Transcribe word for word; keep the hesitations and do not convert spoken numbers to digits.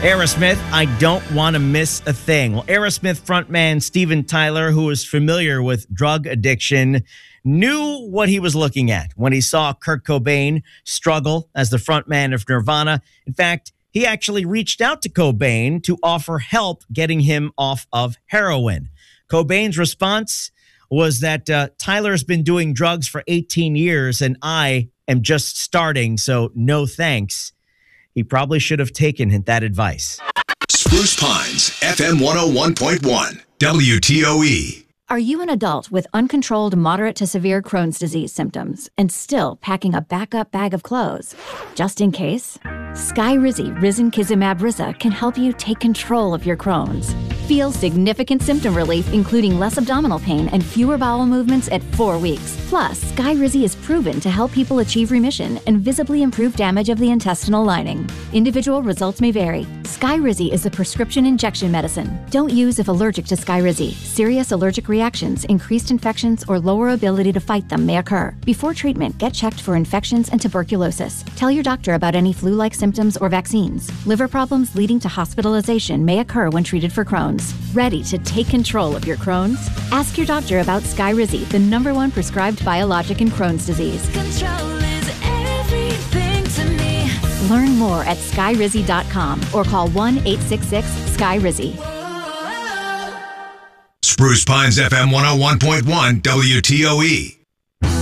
Aerosmith, I don't want to miss a thing. Well, Aerosmith frontman Steven Tyler, who is familiar with drug addiction, knew what he was looking at when he saw Kurt Cobain struggle as the frontman of Nirvana. In fact, he actually reached out to Cobain to offer help getting him off of heroin. Cobain's response was that uh, Tyler's been doing drugs for eighteen years and I am just starting, so no thanks. He probably should have taken that advice. Spruce Pines, F M one oh one point one, W T O E. Are you an adult with uncontrolled moderate to severe Crohn's disease symptoms and still packing a backup bag of clothes? Just in case? Skyrizi Risankizumab Riza can help you take control of your Crohn's. Feel significant symptom relief, including less abdominal pain and fewer bowel movements at four weeks. Plus, Skyrizi is proven to help people achieve remission and visibly improve damage of the intestinal lining. Individual results may vary. Skyrizi is a prescription injection medicine. Don't use if allergic to Skyrizi. Serious allergic reactions, increased infections, or lower ability to fight them may occur. Before treatment, get checked for infections and tuberculosis. Tell your doctor about any flu-like symptoms or vaccines. Liver problems leading to hospitalization may occur when treated for Crohn's. Ready to take control of your Crohn's? Ask your doctor about Skyrizi, the number one prescribed biologic in Crohn's disease. Control is everything to me. Learn more at skyrizi dot com or call one eight six six Sky Rizzy. Spruce Pines, F M one oh one point one, W T O E.